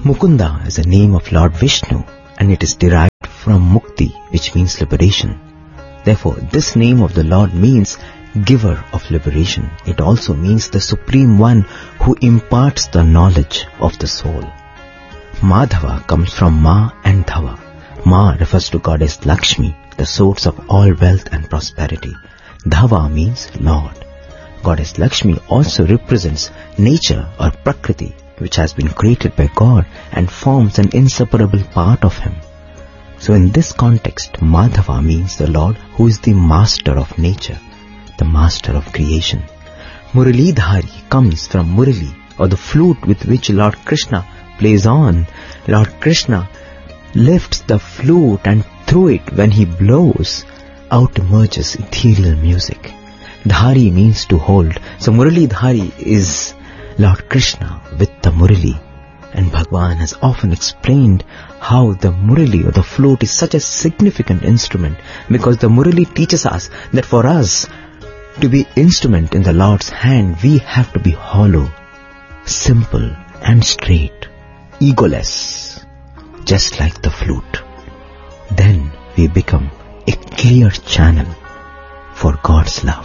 Mukunda is a name of Lord Vishnu, and it is derived from Mukti, which means liberation. Therefore, this name of the Lord means giver of liberation. It also means the Supreme One who imparts the knowledge of the soul. Madhava comes from Ma and Dhava. Ma refers to goddess Lakshmi, the source of all wealth and prosperity. Dhava means Lord. Goddess Lakshmi also represents nature or Prakriti, which has been created by God and forms an inseparable part of Him. So in this context, Madhava means the Lord who is the master of nature, the master of creation. Muralidhari comes from Murali, or the flute with which Lord Krishna plays on. Lord Krishna lifts the flute, and through it, when he blows, out emerges ethereal music. Dhari means to hold. So Muralidhari is Lord Krishna with the Murali. And Bhagwan has often explained how the Murali or the flute is such a significant instrument, because the Murali teaches us that for us to be instrument in the Lord's hand, we have to be hollow, simple and straight, egoless, just like the flute. Then we become a clear channel for God's love.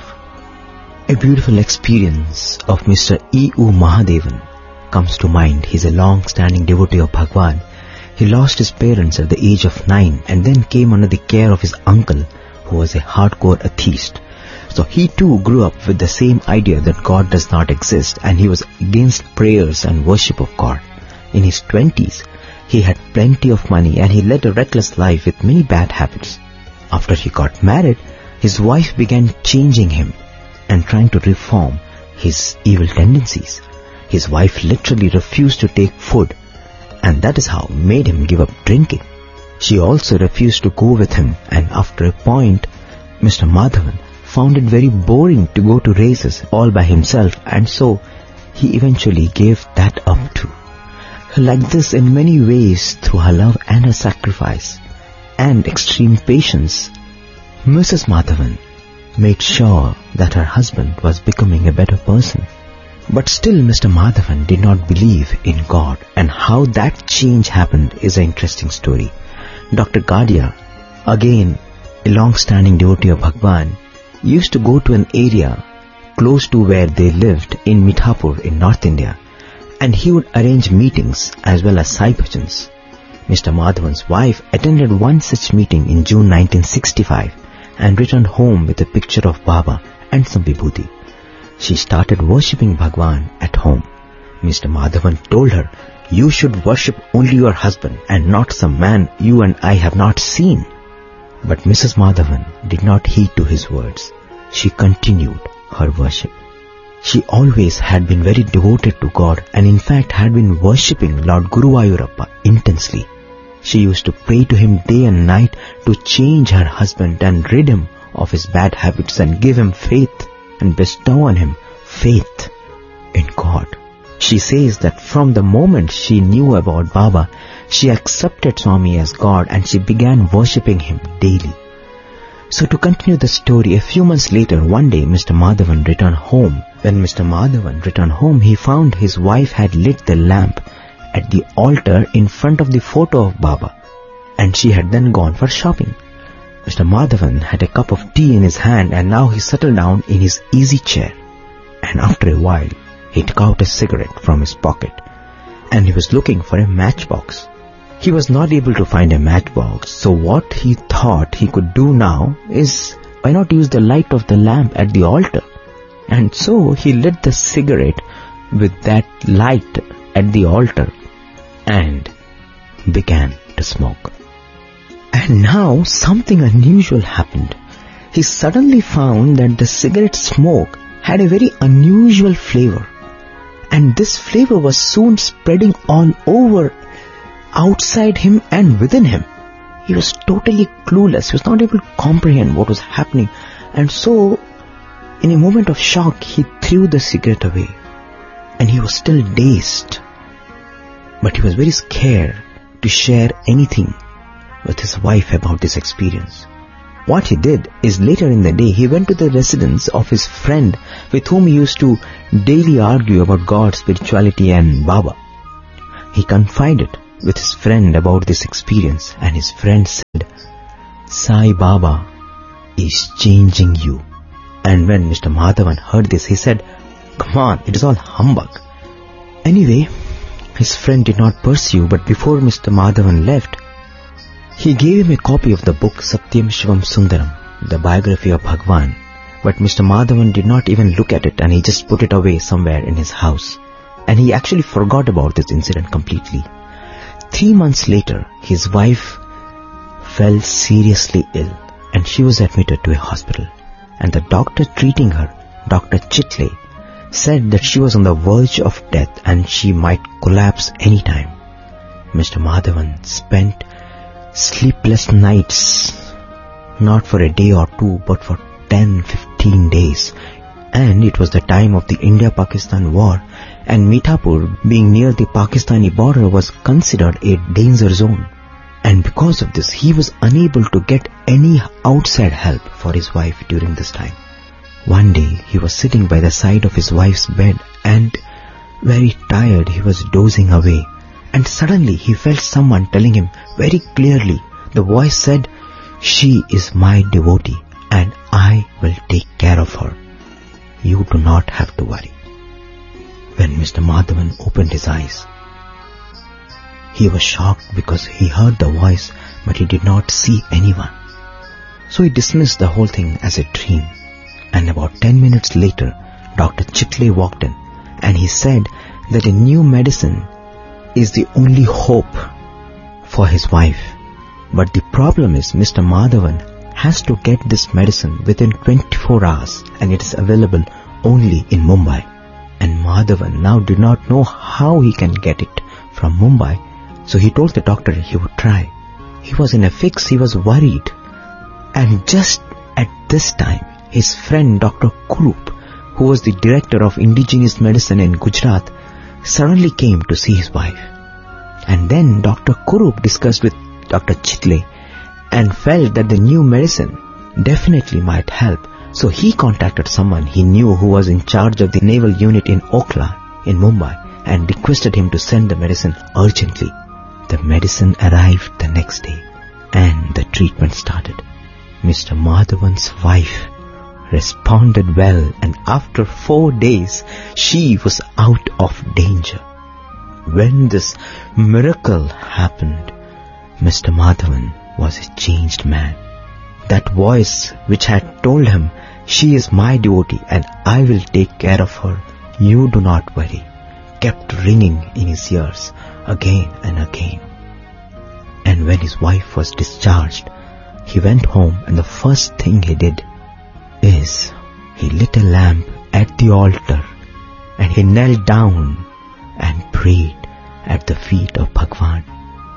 A beautiful experience of Mr. E.U. Mahadevan comes to mind. He is a long-standing devotee of Bhagwan. He lost his parents at the age of 9 and then came under the care of his uncle, who was a hardcore atheist. So he too grew up with the same idea that God does not exist, and he was against prayers and worship of God. In his 20s, he had plenty of money and he led a reckless life with many bad habits. After he got married, his wife began changing him and trying to reform his evil tendencies. His wife literally refused to take food, and that is how made him give up drinking. She also refused to go with him, and after a point, Mr. Madhavan found it very boring to go to races all by himself, and so he eventually gave that up too. Like this, in many ways, through her love and her sacrifice and extreme patience, Mrs. Madhavan made sure that her husband was becoming a better person. But still Mr. Madhavan did not believe in God, and how that change happened is an interesting story. Dr. Gadia, again a long-standing devotee of Bhagwan, used to go to an area close to where they lived in Mithapur in North India, and he would arrange meetings as well as Sai Bhajans. Mr. Madhavan's wife attended one such meeting in June 1965 and returned home with a picture of Baba and some vibhuti. She started worshipping Bhagwan at home. Mr. Madhavan told her, "You should worship only your husband and not some man you and I have not seen." But Mrs. Madhavan did not heed to his words. She continued her worship. She always had been very devoted to God, and in fact had been worshipping Lord Guruvayurappa intensely. She used to pray to him day and night to change her husband and rid him of his bad habits and give him faith and bestow on him faith in God. She says that from the moment she knew about Baba, she accepted Swami as God and she began worshipping him daily. So to continue the story, a few months later, one day Mr. Madhavan returned home. When Mr. Madhavan returned home, he found his wife had lit the lamp at the altar in front of the photo of Baba, and she had then gone for shopping. Mr. Madhavan had a cup of tea in his hand, and now he settled down in his easy chair, and after a while he took out a cigarette from his pocket and he was looking for a matchbox. He was not able to find a matchbox, so what he thought he could do now is, why not use the light of the lamp at the altar? And so he lit the cigarette with that light at the altar and began to smoke. And now something unusual happened. He suddenly found that the cigarette smoke had a very unusual flavor, and this flavor was soon spreading all over, outside him and within him. He was totally clueless. He was not able to comprehend what was happening, and so in a moment of shock he threw the cigarette away, and he was still dazed, but he was very scared to share anything with his wife about this experience. What he did is, later in the day, he went to the residence of his friend with whom he used to daily argue about God, spirituality and Baba. He confided with his friend about this experience, and his friend said, Sai Baba is changing you. And when Mr. Madhavan heard this, he said, come on, it is all humbug. Anyway, his friend did not pursue, but before Mr. Madhavan left, he gave him a copy of the book Satyam Shivam Sundaram, the biography of Bhagwan. But Mr. Madhavan did not even look at it, and he just put it away somewhere in his house. And he actually forgot about this incident completely. 3 months later, his wife fell seriously ill, and she was admitted to a hospital. And the doctor treating her, Dr. Chitle, said that she was on the verge of death and she might collapse any time. Mr. Madhavan spent sleepless nights, not for a day or two, but for 10-15 days. And it was the time of the India-Pakistan war, and Mithapur, being near the Pakistani border, was considered a danger zone. And because of this, he was unable to get any outside help for his wife during this time. One day, he was sitting by the side of his wife's bed, and very tired, he was dozing away. And suddenly, he felt someone telling him very clearly. The voice said, she is my devotee, and I will take care of her. You do not have to worry. When Mr. Madhavan opened his eyes, he was shocked because he heard the voice, but he did not see anyone. So he dismissed the whole thing as a dream. And about 10 minutes later, Dr. Chitle walked in, and he said that a new medicine is the only hope for his wife. But the problem is Mr. Madhavan has to get this medicine within 24 hours, and it is available only in Mumbai. And Madhavan now did not know how he can get it from Mumbai. So he told the doctor he would try. He was in a fix, he was worried. And just at this time, his friend Dr. Kurup, who was the director of indigenous medicine in Gujarat, suddenly came to see his wife. And then Dr. Kurup discussed with Dr. Chitle and felt that the new medicine definitely might help. So he contacted someone he knew who was in charge of the naval unit in Okla in Mumbai and requested him to send the medicine urgently. The medicine arrived the next day and the treatment started. Mr. Madhavan's wife responded well, and after 4 days she was out of danger. When this miracle happened, Mr. Madhavan was a changed man. That voice which had told him, she is my devotee and I will take care of her, you do not worry, kept ringing in his ears again and again. And when his wife was discharged, he went home, and the first thing he did is he lit a lamp at the altar and he knelt down and prayed at the feet of Bhagwan.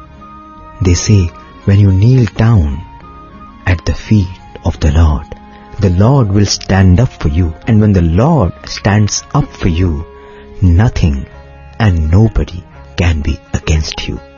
They say when you kneel down at the feet of the Lord will stand up for you, and when the Lord stands up for you, nothing and nobody can be against you.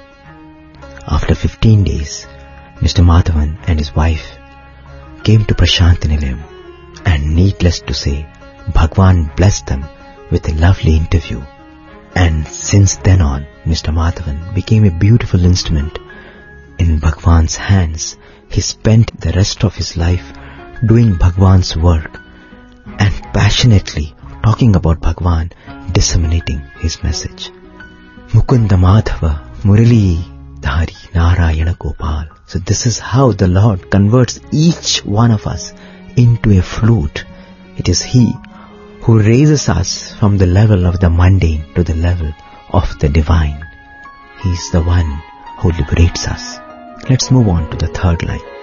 After 15 days, Mr. Madhavan and his wife came to Prashanti Nilayam, and needless to say, Bhagwan blessed them with a lovely interview. And since then on, Mr. Madhavan became a beautiful instrument in Bhagwan's hands. He spent the rest of his life doing Bhagwan's work and passionately talking about Bhagwan, disseminating his message. Mukunda Madhava Murali Dhari Narayana Gopal. So this is how the Lord converts each one of us into a flute. It is He who raises us from the level of the mundane to the level of the divine. He is the one who liberates us. Let's move on to the third line.